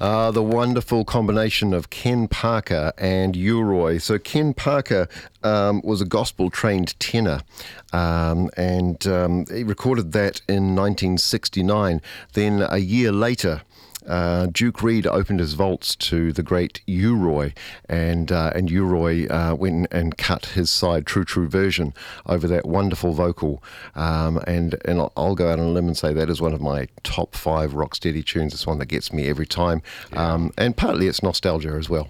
The wonderful combination of Ken Parker and U-Roy. So Ken Parker was a gospel-trained tenor, and he recorded that in 1969. Then a year later, Duke Reid opened his vaults to the great U-Roy, and U-Roy went and cut his side, True Version, over that wonderful vocal, and I'll go out on a limb and say that is one of my top 5 Rocksteady tunes. It's one that gets me every time, and partly it's nostalgia as well.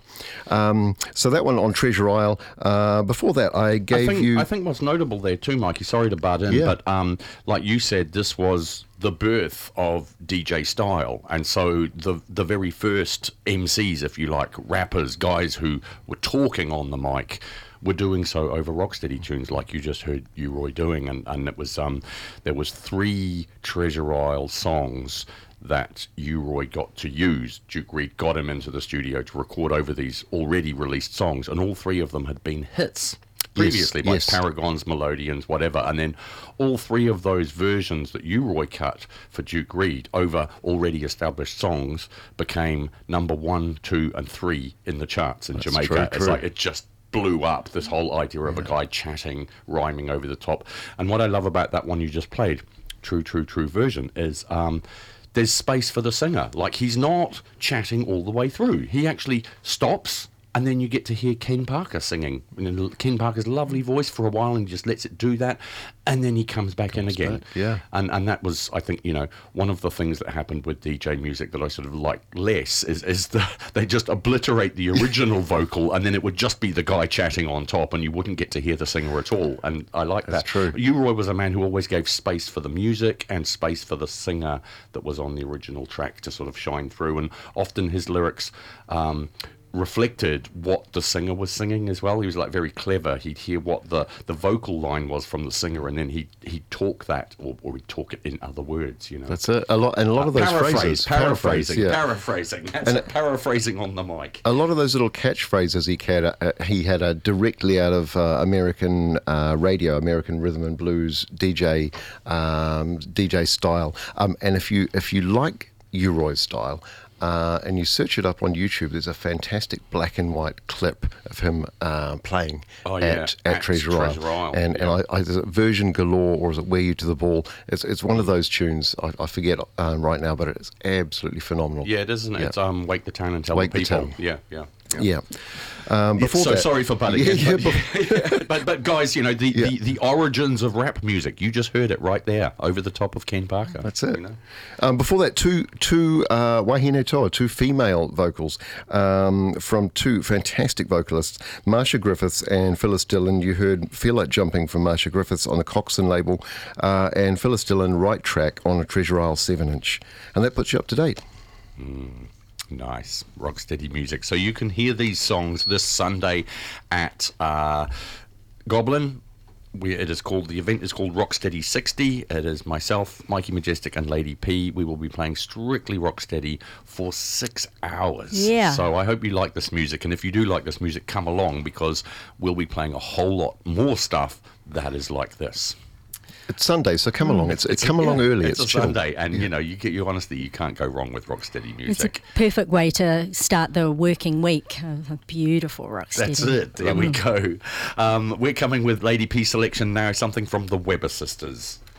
So that one on Treasure Isle. Before that, I think what's notable there too, Mikey, sorry to butt in, but like you said, this was the birth of DJ style, and so the very first MCs, if you like, rappers, guys who were talking on the mic, were doing so over Rocksteady tunes, like you just heard U-Roy doing, and it was there was 3 Treasure Isle songs that U-Roy got to use. Duke Reid got him into the studio to record over these already released songs, and all 3 of them had been hits previously by Paragons, Melodians, whatever, and then all 3 of those versions that U-Roy cut for Duke Reid over already established songs became number 1, 2, and 3 in the charts in Jamaica. It's like it just blew up, this whole idea of a guy chatting, rhyming over the top. And what I love about that one you just played, True Version, is there's space for the singer. Like, he's not chatting all the way through. He actually stops, and then you get to hear Ken Parker singing. And Ken Parker's lovely voice for a while, and he just lets it do that, and then he comes back in again. And that was, I think, one of the things that happened with DJ music that I sort of like less is they just obliterate the original vocal, and then it would just be the guy chatting on top, and you wouldn't get to hear the singer at all. And I like that. That's true. U-Roy was a man who always gave space for the music and space for the singer that was on the original track to sort of shine through, and often his lyrics reflected what the singer was singing as well. He was like very clever. He'd hear what the vocal line was from the singer, and then he'd talk that, or he'd talk it in other words. That's a lot, and a lot of those phrases. Paraphrasing. That's it, paraphrasing on the mic. A lot of those little catchphrases he had directly out of American radio, American rhythm and blues DJ style. And if you like U-Roy's style, and you search it up on YouTube, there's a fantastic black and white clip of him playing at Treasure Isle. And there's a version galore, or is it Wear You to the Ball? It's one of those tunes, I forget right now, but it's absolutely phenomenal. Yeah, it is, isn't it? It's Wake the Town and Tell the People. Yeah. Before that, sorry for butting in. But guys, the origins of rap music, you just heard it right there over the top of Ken Parker. That's it. Before that, two Wahine Toa, 2 female vocals from 2 fantastic vocalists, Marsha Griffiths and Phyllis Dillon. You heard Feel Like Jumping from Marsha Griffiths on the Coxsone label, and Phyllis Dillon, Right Track, on a Treasure Isle 7-inch. And that puts you up to date. Nice. Rocksteady music. So you can hear these songs this Sunday at Goblin. The event is called Rocksteady 60. It is myself, Mikey Majestic, and Lady P. We will be playing strictly Rocksteady for 6 hours. Yeah. So I hope you like this music, and if you do like this music, come along, because we'll be playing a whole lot more stuff that is like this. It's Sunday, so come along. It's come along early. It's a chill. Sunday, and honestly, you can't go wrong with Rocksteady music. It's a perfect way to start the working week. A beautiful Rocksteady. That's it. There we go. We're coming with Lady P selection now. Something from the Weber Sisters.